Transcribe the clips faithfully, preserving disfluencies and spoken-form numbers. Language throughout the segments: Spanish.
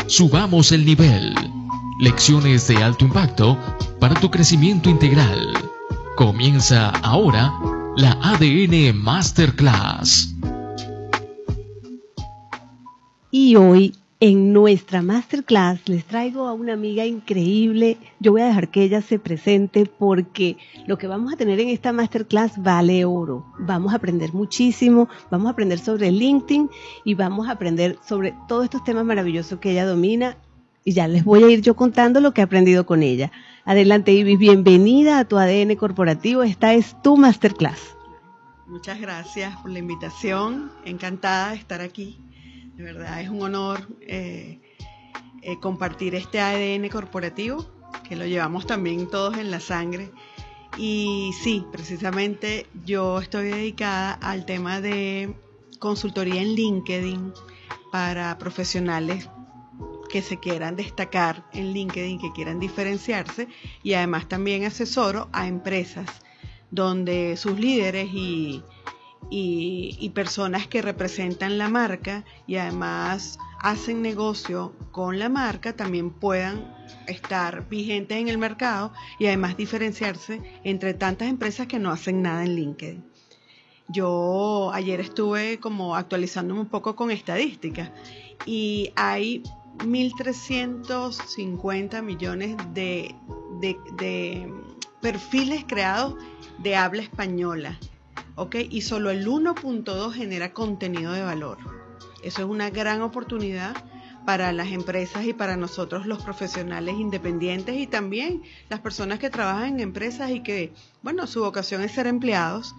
Subamos el nivel. Lecciones de alto impacto para tu crecimiento integral. Comienza ahora la A D N Masterclass. Y hoy, en nuestra Masterclass, les traigo a una amiga increíble. Yo voy a dejar que ella se presente porque lo que vamos a tener en esta Masterclass vale oro. Vamos a aprender muchísimo, vamos a aprender sobre LinkedIn y vamos a aprender sobre todos estos temas maravillosos que ella domina. Y ya les voy a ir yo contando lo que he aprendido con ella. Adelante, Ibis, bienvenida a tu A D N Corporativo. Esta es tu Masterclass. Muchas gracias por la invitación. Encantada de estar aquí. De verdad, es un honor eh, eh, compartir este A D N corporativo, que lo llevamos también todos en la sangre. Y sí, precisamente yo estoy dedicada al tema de consultoría en LinkedIn para profesionales que se quieran destacar en LinkedIn, que quieran diferenciarse, y además también asesoro a empresas donde sus líderes y, y, y personas que representan la marca y además hacen negocio con la marca también puedan estar vigentes en el mercado y además diferenciarse entre tantas empresas que no hacen nada en LinkedIn. Yo ayer estuve como actualizándome un poco con estadísticas y hay mil trescientos cincuenta millones de, de, de perfiles creados de habla española, ¿ok? Y solo el uno punto dos genera contenido de valor. Eso es una gran oportunidad para las empresas y para nosotros los profesionales independientes y también las personas que trabajan en empresas y que, bueno, su vocación es ser empleados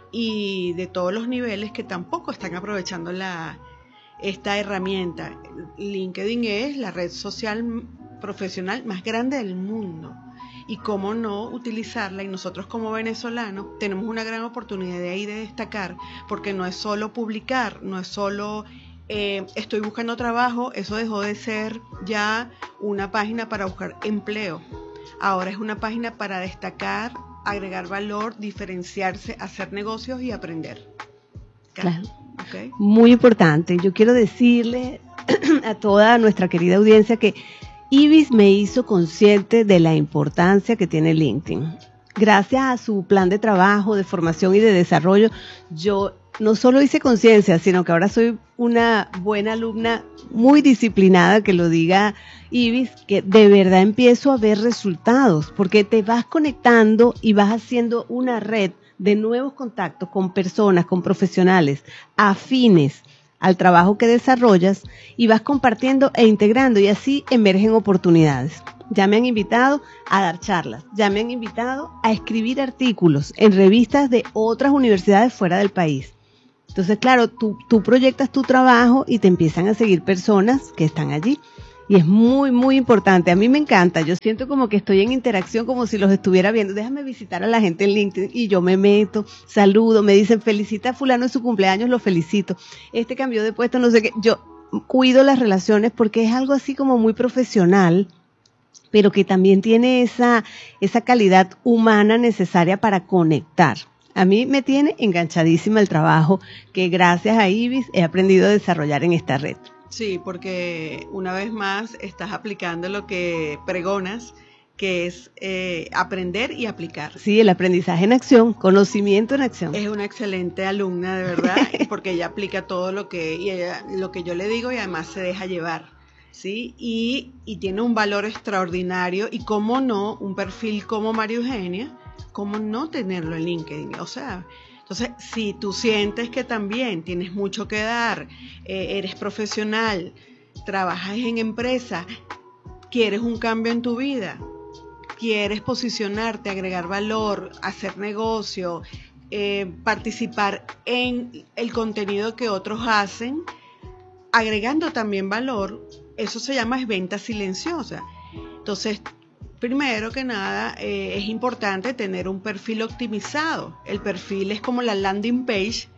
y de todos los niveles que tampoco están aprovechando la esta herramienta. LinkedIn es la red social profesional más grande del mundo y cómo no utilizarla, y nosotros como venezolanos tenemos una gran oportunidad de ahí de destacar, porque no es solo publicar, no es solo eh, estoy buscando trabajo, eso dejó de ser ya una página para buscar empleo, ahora es una página para destacar, agregar valor, diferenciarse, hacer negocios y aprender. Claro. Okay. Muy importante. Yo quiero decirle a toda nuestra querida audiencia que Ibis me hizo consciente de la importancia que tiene LinkedIn. Gracias a su plan de trabajo, de formación y de desarrollo, yo no solo hice conciencia, sino que ahora soy una buena alumna muy disciplinada, que lo diga Ibis, que de verdad empiezo a ver resultados, porque te vas conectando y vas haciendo una red de nuevos contactos con personas, con profesionales afines al trabajo que desarrollas y vas compartiendo e integrando y así emergen oportunidades. Ya me han invitado a dar charlas, ya me han invitado a escribir artículos en revistas de otras universidades fuera del país. Entonces, claro, tú, tú proyectas tu trabajo y te empiezan a seguir personas que están allí. Y es muy, muy importante. A mí me encanta. Yo siento como que estoy en interacción, como si los estuviera viendo. Déjame visitar a la gente en LinkedIn y yo me meto, saludo, me dicen felicita a fulano en su cumpleaños, lo felicito. Este cambió de puesto, no sé qué. Yo cuido las relaciones porque es algo así como muy profesional, pero que también tiene esa, esa calidad humana necesaria para conectar. A mí me tiene enganchadísima el trabajo que gracias a Ibis he aprendido a desarrollar en esta red. Sí, porque una vez más estás aplicando lo que pregonas, que es eh, aprender y aplicar. Sí, el aprendizaje en acción, conocimiento en acción. Es una excelente alumna, de verdad, porque ella aplica todo lo que, y ella, lo que yo le digo y además se deja llevar, ¿sí? Y, y tiene un valor extraordinario y cómo no, un perfil como María Eugenia, cómo no tenerlo en LinkedIn, o sea... Entonces, si tú sientes que también tienes mucho que dar, eh, eres profesional, trabajas en empresa, quieres un cambio en tu vida, quieres posicionarte, agregar valor, hacer negocio, eh, participar en el contenido que otros hacen, agregando también valor, eso se llama venta silenciosa. Entonces, primero que nada, eh, es importante tener un perfil optimizado. El perfil es como la landing page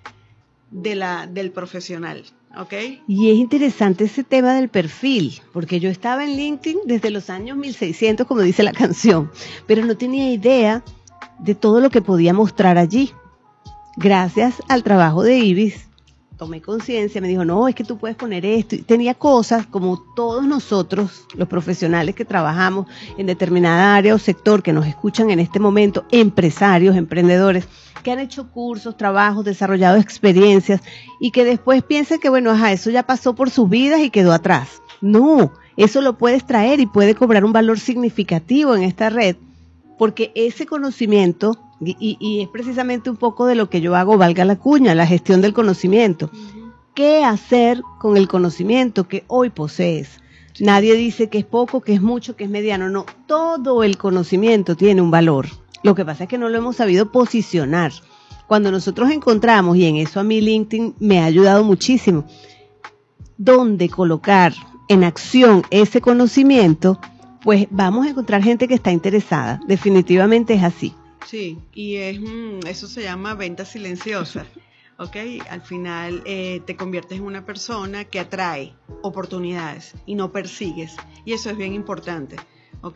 de la, del profesional, ¿ok? Y es interesante ese tema del perfil, porque yo estaba en LinkedIn desde los años mil seiscientos, como dice la canción, pero no tenía idea de todo lo que podía mostrar allí. Gracias al trabajo de Ibis, tomé conciencia, me dijo, no, es que tú puedes poner esto. Y tenía cosas como todos nosotros, los profesionales que trabajamos en determinada área o sector, que nos escuchan en este momento, empresarios, emprendedores, que han hecho cursos, trabajos, desarrollado experiencias y que después piensan que, bueno, ajá, eso ya pasó por sus vidas y quedó atrás. No, eso lo puedes traer y puede cobrar un valor significativo en esta red, porque ese conocimiento, y, y, y es precisamente un poco de lo que yo hago, valga la cuña, la gestión del conocimiento. Uh-huh. ¿Qué hacer con el conocimiento que hoy posees? Sí. Nadie dice que es poco, que es mucho, que es mediano. No, todo el conocimiento tiene un valor. Lo que pasa es que no lo hemos sabido posicionar. Cuando nosotros encontramos, y en eso a mí LinkedIn me ha ayudado muchísimo, dónde colocar en acción ese conocimiento, pues vamos a encontrar gente que está interesada. Definitivamente es así. Sí, y es eso se llama venta silenciosa, ¿ok? Al final eh, te conviertes en una persona que atrae oportunidades y no persigues, y eso es bien importante, ¿ok?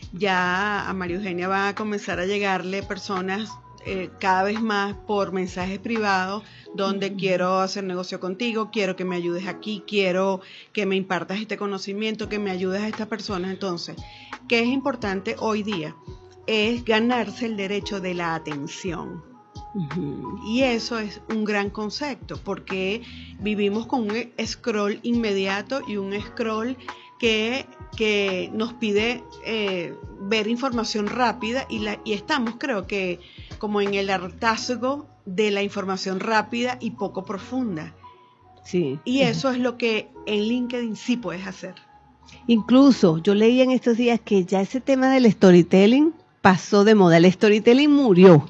Ya a María Eugenia va a comenzar a llegarle personas eh, cada vez más por mensajes privados, donde quiero hacer negocio contigo, quiero que me ayudes aquí, quiero que me impartas este conocimiento, que me ayudes a estas personas. Entonces, ¿qué es importante hoy día? Es ganarse el derecho de la atención. Uh-huh. Y eso es un gran concepto, porque vivimos con un scroll inmediato y un scroll que, que nos pide eh, ver información rápida y, la, y estamos, creo que, como en el hartazgo de la información rápida y poco profunda. Sí. Y eso es lo que en LinkedIn sí puedes hacer. Incluso yo leí en estos días que ya ese tema del storytelling pasó de moda. El storytelling murió.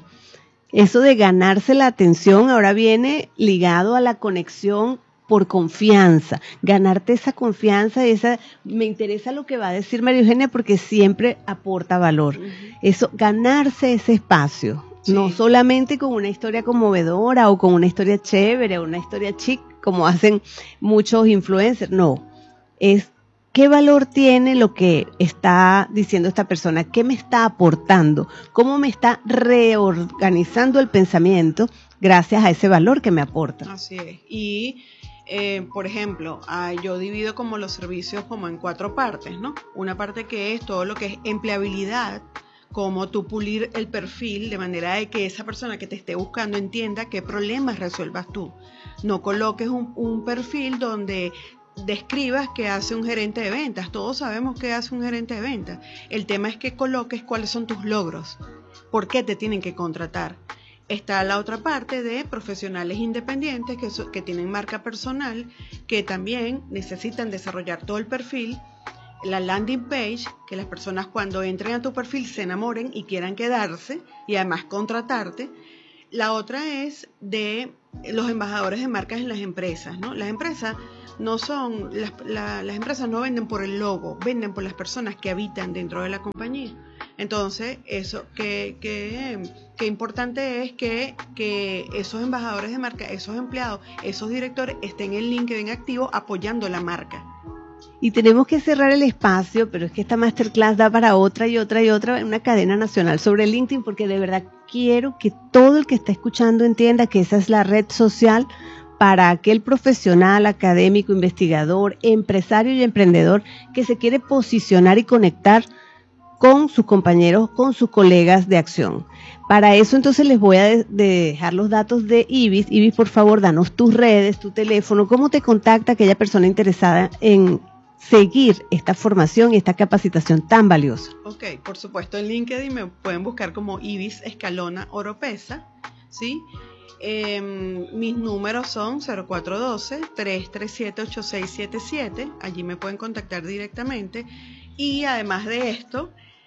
Eso de ganarse la atención ahora viene ligado a la conexión por confianza. Ganarte esa confianza, esa, me interesa lo que va a decir María Eugenia porque siempre aporta valor. Uh-huh. Eso, ganarse ese espacio. Sí. No solamente con una historia conmovedora o con una historia chévere o una historia chic, como hacen muchos influencers. No, es ¿qué valor tiene lo que está diciendo esta persona? ¿Qué me está aportando? ¿Cómo me está reorganizando el pensamiento gracias a ese valor que me aporta? Así es. Y, eh, por ejemplo, ah, yo divido como los servicios como en cuatro partes, ¿no? Una parte que es todo lo que es empleabilidad, como tú pulir el perfil de manera de que esa persona que te esté buscando entienda qué problemas resuelvas tú. No coloques un, un perfil donde describas qué hace un gerente de ventas. Todos sabemos qué hace un gerente de ventas. El tema es que coloques cuáles son tus logros, por qué te tienen que contratar. Está la otra parte de profesionales independientes que, so, que tienen marca personal, que también necesitan desarrollar todo el perfil, la landing page, que las personas cuando entren a tu perfil se enamoren y quieran quedarse y además contratarte. La otra es de los embajadores de marcas en las empresas, ¿no? Las empresas no son, las, la, las empresas no venden por el logo, venden por las personas que habitan dentro de la compañía. Entonces, eso, que, que, que importante es que, que esos embajadores de marca, esos empleados, esos directores estén en LinkedIn activo apoyando la marca. Y tenemos que cerrar el espacio, pero es que esta masterclass da para otra y otra y otra, una cadena nacional sobre LinkedIn, porque de verdad quiero que todo el que está escuchando entienda que esa es la red social para aquel profesional, académico, investigador, empresario y emprendedor que se quiere posicionar y conectar con sus compañeros, con sus colegas de acción. Para eso entonces les voy a de- de dejar los datos de Ibis. Ibis, por favor, danos tus redes, tu teléfono, cómo te contacta aquella persona interesada en seguir esta formación y esta capacitación tan valiosa. Ok, por supuesto, en LinkedIn me pueden buscar como Ibis Escalona Oropesa, ¿sí? Eh, mis números son cero cuatro uno dos, tres tres siete, ocho seis siete siete, allí me pueden contactar directamente. Y además de esto,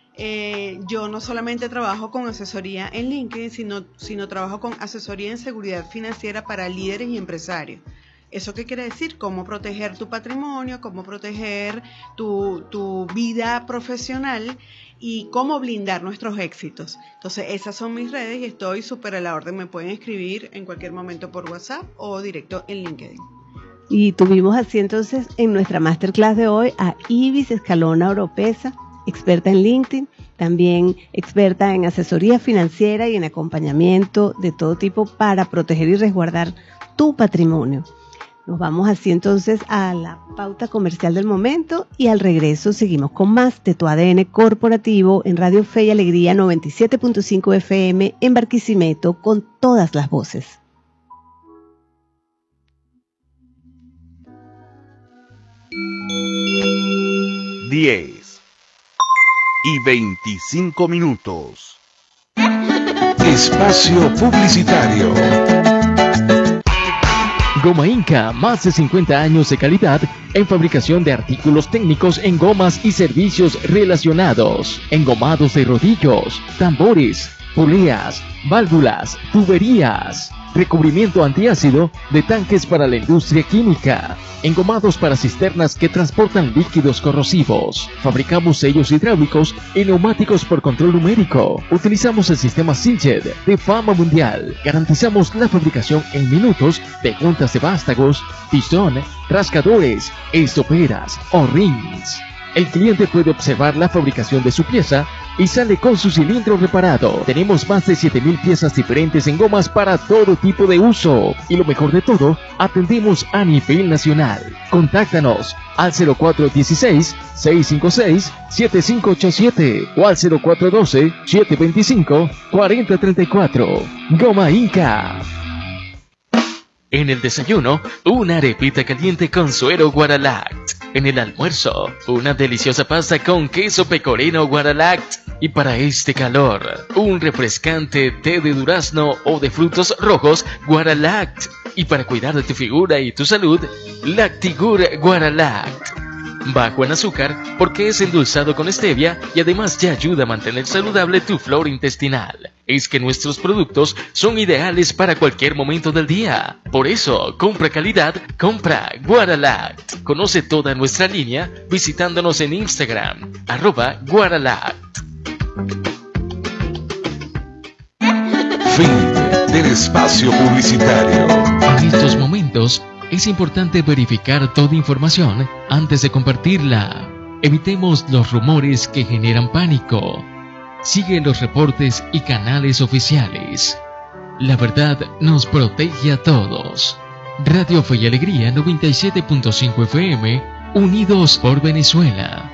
eh, yo no solamente trabajo con asesoría en LinkedIn, sino, sino trabajo con asesoría en seguridad financiera para líderes y empresarios. ¿Eso qué quiere decir? Cómo proteger tu patrimonio, cómo proteger tu, tu vida profesional y cómo blindar nuestros éxitos. Entonces, esas son mis redes y estoy súper a la orden. Me pueden escribir en cualquier momento por WhatsApp o directo en LinkedIn. Y tuvimos así entonces en nuestra masterclass de hoy a Ibis Escalona Oropesa, experta en LinkedIn, también experta en asesoría financiera y en acompañamiento de todo tipo para proteger y resguardar tu patrimonio. Nos vamos así entonces a la pauta comercial del momento y al regreso seguimos con más de tu A D N corporativo en Radio Fe y Alegría noventa y siete punto cinco F M en Barquisimeto con todas las voces. diez y veinticinco minutos. Espacio publicitario. Goma Inca, más de cincuenta años de calidad en fabricación de artículos técnicos en gomas y servicios relacionados, engomados de rodillos, tambores, poleas, válvulas, tuberías, recubrimiento antiácido de tanques para la industria química, engomados para cisternas que transportan líquidos corrosivos. Fabricamos sellos hidráulicos y neumáticos por control numérico. Utilizamos el sistema Siljet de fama mundial. Garantizamos la fabricación en minutos de juntas de vástagos, pistón, rascadores, estoperas o rings. El cliente puede observar la fabricación de su pieza y sale con su cilindro reparado. Tenemos más de siete mil piezas diferentes en gomas para todo tipo de uso. Y lo mejor de todo, atendemos a nivel nacional. Contáctanos al cero cuatro uno seis, seis cinco seis, siete cinco ocho siete o al cero cuatro uno dos, siete dos cinco, cuatro cero tres cuatro. Goma Inca. En el desayuno, una arepita caliente con suero Guaralact. En el almuerzo, una deliciosa pasta con queso pecorino Guaralact. Y para este calor, un refrescante té de durazno o de frutos rojos Guaralact. Y para cuidar de tu figura y tu salud, Lactigur Guaralact. Bajo en azúcar porque es endulzado con stevia y además te ayuda a mantener saludable tu flora intestinal. Es que nuestros productos son ideales para cualquier momento del día. Por eso, compra calidad, compra Guaralact. Conoce toda nuestra línea visitándonos en Instagram, arroba Guaralact. Fin del espacio publicitario. En estos momentos, es importante verificar toda información antes de compartirla. Evitemos los rumores que generan pánico. Sigue los reportes y canales oficiales. La verdad nos protege a todos. Radio Fe y Alegría noventa y siete punto cinco F M, unidos por Venezuela.